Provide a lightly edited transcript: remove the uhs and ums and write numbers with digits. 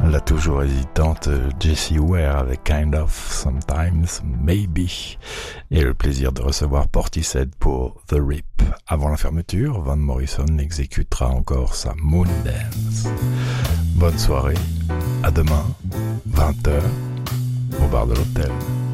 La toujours hésitante Jessie Ware avec Kind of, Sometimes, Maybe, et le plaisir de recevoir Portishead pour The Rip. Avant la fermeture, Van Morrison exécutera encore sa Moon Dance. Bonne soirée, à demain, 20h, au bar de l'hôtel.